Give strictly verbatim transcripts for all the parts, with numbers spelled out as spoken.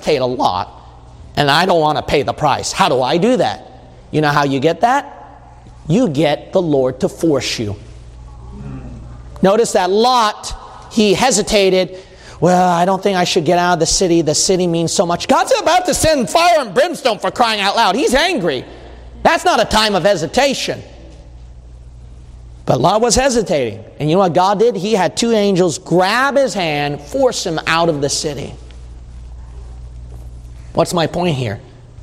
hesitate a lot, and I don't want to pay the price. How do I do that? You know how you get that? You get the Lord to force you. Notice that Lot, he hesitated. Well, I don't think I should get out of the city. The city means so much. God's about to send fire and brimstone, for crying out loud. He's angry. That's not a time of hesitation. But Lot was hesitating. And you know what God did? He had two angels grab his hand, force him out of the city. What's my point here?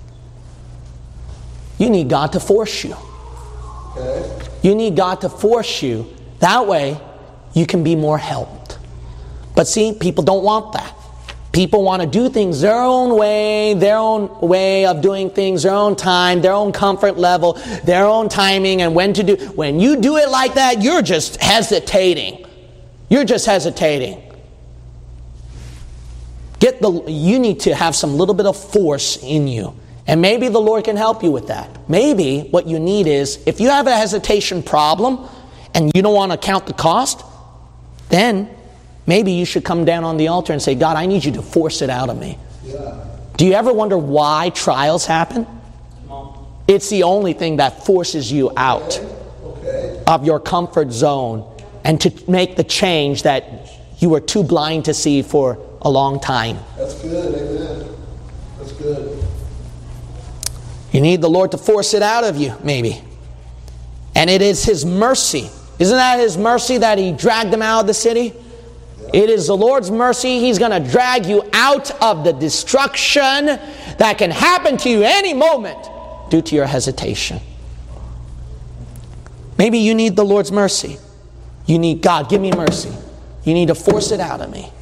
You need God to force you. Okay. You need God to force you. That way, you can be more helped. But see, people don't want that. People want to do things their own way, their own way of doing things, their own time, their own comfort level, their own timing, and when to do. When you do it like that, you're just hesitating. You're just hesitating. Get the. You need to have some little bit of force in you. And maybe the Lord can help you with that. Maybe what you need is, if you have a hesitation problem and you don't want to count the cost, then maybe you should come down on the altar and say, God, I need you to force it out of me. Yeah. Do you ever wonder why trials happen? No. It's the only thing that forces you out okay. Okay. of your comfort zone and to make the change that you were too blind to see for a long time. That's good, amen. That's good. You need the Lord to force it out of you, maybe. And it is His mercy. Isn't that His mercy that He dragged them out of the city? It is the Lord's mercy. He's going to drag you out of the destruction that can happen to you any moment due to your hesitation. Maybe you need the Lord's mercy. You need, God, give me mercy. You need to force it out of me.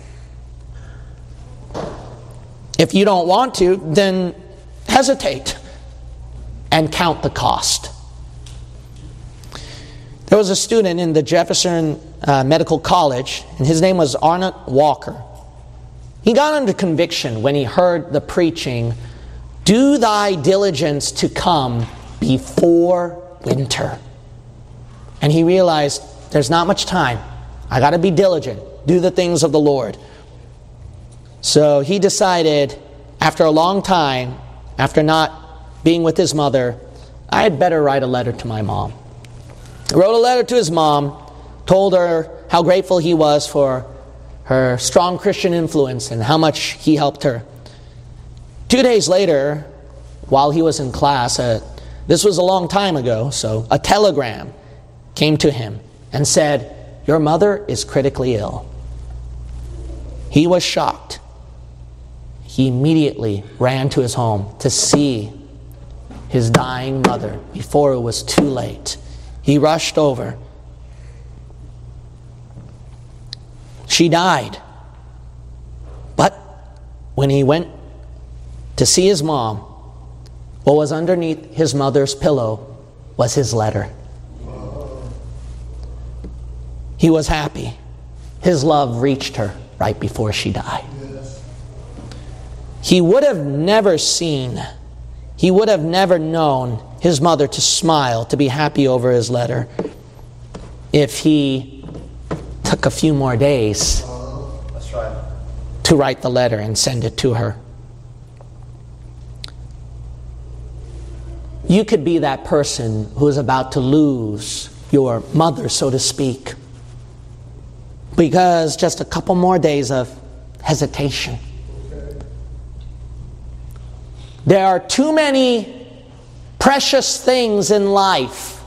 If you don't want to, then hesitate and count the cost. There was a student in the Jefferson uh, Medical College, and his name was Arnott Walker. He got under conviction when he heard the preaching, "Do thy diligence to come before winter." And he realized, there's not much time. I got to be diligent, do the things of the Lord. So he decided, after a long time, after not being with his mother, I had better write a letter to my mom. He wrote a letter to his mom, told her how grateful he was for her strong Christian influence and how much he helped her. Two days later, while he was in class, uh, this was a long time ago, so a telegram came to him and said, "Your mother is critically ill." He was shocked. He immediately ran to his home to see his dying mother before it was too late. He rushed over. She died. But when he went to see his mom, what was underneath his mother's pillow was his letter. He was happy. His love reached her right before she died. He would have never seen, he would have never known his mother to smile, to be happy over his letter, if he took a few more days That's right. to write the letter and send it to her. You could be that person who is about to lose your mother, so to speak, because just a couple more days of hesitation. There are too many precious things in life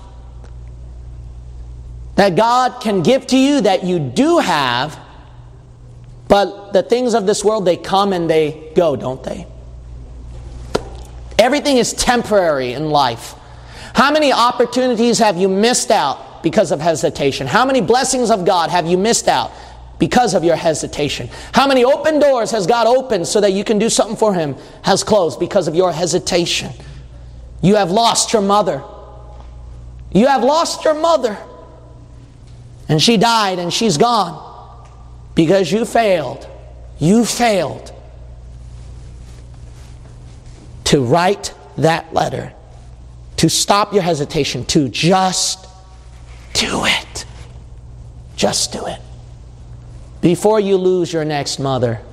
that God can give to you that you do have, but the things of this world, they come and they go, don't they? Everything is temporary in life. How many opportunities have you missed out because of hesitation? How many blessings of God have you missed out because of your hesitation? How many open doors has God opened so that you can do something for Him has closed because of your hesitation? You have lost your mother. You have lost your mother. And she died and she's gone because you failed. You failed to write that letter, to stop your hesitation, to just do it. Just do it. Before you lose your next mother,